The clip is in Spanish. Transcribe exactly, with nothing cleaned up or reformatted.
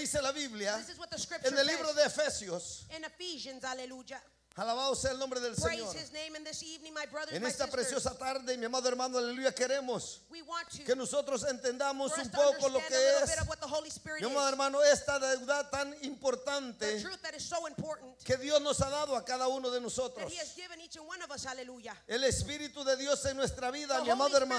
dice la Biblia This is what the scripture en el libro says. de Efesios. In Ephesians, hallelujah. Alabado sea el nombre del Praise Señor. his name in this evening, my brothers, En my esta sisters. preciosa tarde, mi amado hermano, aleluya, queremos We want to, que nosotros entendamos for us un to poco lo understand que a little es, bit of what the Holy Spirit mi amado is. hermano, esta deuda tan The importante truth that is so important que Dios nos ha dado a cada uno de that nosotros. he has given each and one of us, hallelujah. El Espíritu de Dios en nuestra vida, The mi amado Holy hermano.